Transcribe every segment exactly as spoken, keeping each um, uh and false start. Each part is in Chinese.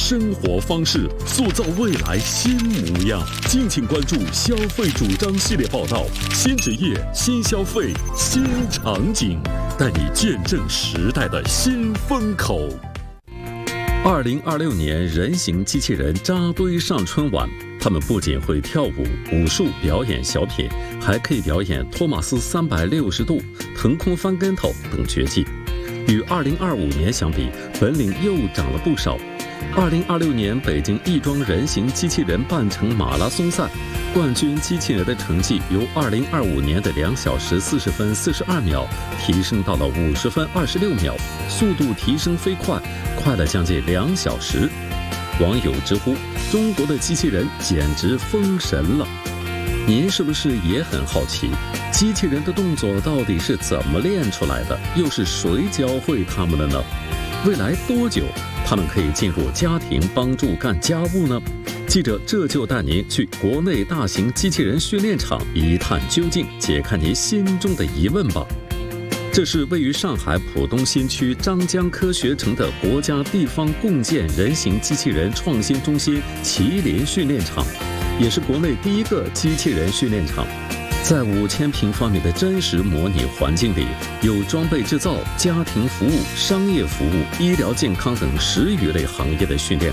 生活方式，塑造未来新模样。敬请关注消费主张系列报道，新职业、新消费、新场景，带你见证时代的新风口。二零二六年，人形机器人扎堆上春晚。他们不仅会跳舞、武术、表演小品，还可以表演托马斯三百六十度、腾空翻跟头等绝技。与二零二五年相比，本领又长了不少。二零二六年北京亦庄人形机器人半程马拉松赛，冠军机器人的成绩由二零二五年的两小时四十分四十二秒提升到了五十分二十六秒，速度提升飞快，快了将近两小时。网友直呼：“中国的机器人简直封神了！”您是不是也很好奇，机器人的动作到底是怎么练出来的？又是谁教会他们的呢？未来多久他们可以进入家庭帮助干家务呢？记者这就带您去国内大型机器人训练场一探究竟，解开您心中的疑问吧。这是位于上海浦东新区张江科学城的国家地方共建人形机器人创新中心麒麟训练场，也是国内第一个机器人训练场。在五千平方米的真实模拟环境里，有装备制造、家庭服务、商业服务、医疗健康等十余类行业的训练。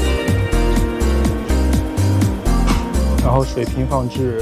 然后水平放置。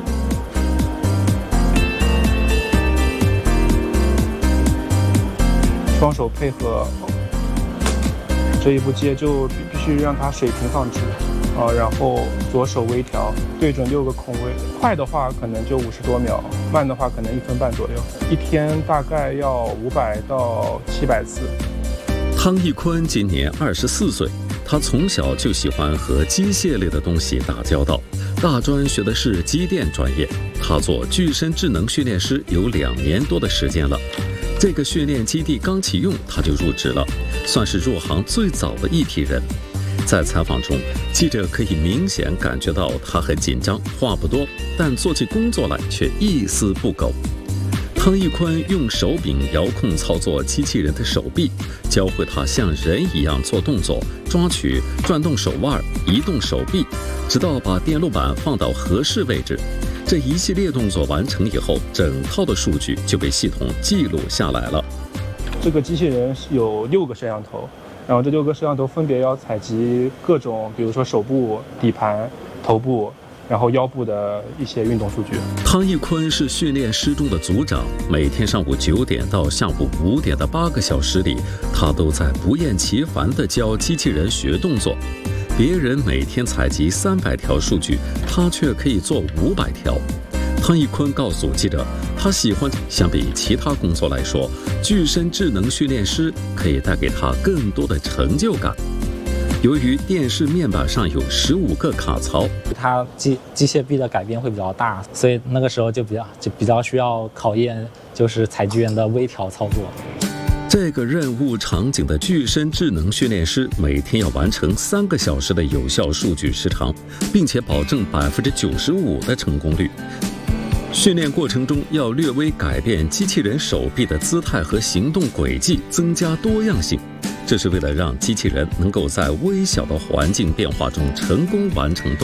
双手配合，这一步接就必须让它水平放置啊，然后左手微调，对准六个空位。快的话可能就五十多秒，慢的话可能一分半左右。一天大概要五百到七百次。 汤义坤今年二十四岁，他从小就喜欢和机械类的东西打交道。大专学的是机电专业，他做具身智能训练师有两年多的时间了。这个训练基地刚启用，他就入职了，算是入行最早的一批人。在采访中，记者可以明显感觉到他很紧张，话不多，但做起工作来却一丝不苟。汤义坤用手柄遥控操作机器人的手臂，教会他像人一样做动作，抓取、转动手腕、移动手臂，直到把电路板放到合适位置。这一系列动作完成以后，整套的数据就被系统记录下来了。 这个机器人有六个摄像头，然后这六个摄像头分别要采集各种，比如说手部、底盘、头部，然后腰部的一些运动数据。 汤义坤是训练师中的组长，每天上午九点到下午五点的八个小时里，他都在不厌其烦地教机器人学动作。别人每天采集三百条数据，他却可以做五百条。汤义坤告诉记者，他喜欢相比其他工作来说，具身智能训练师可以带给他更多的成就感。由于电视面板上有十五个卡槽， 它机机械臂的改变会比较大，所以那个时候就比较就比较需要考验就是采集员的微调操作。 这个任务场景的具身智能训练师每天要完成三个小时的有效数据时长，并且保证百分之九十五的成功率。训练过程中要略微改变机器人手臂的姿态和行动轨迹，增加多样性。这是为了让机器人能够在微小的环境变化中成功完成动作。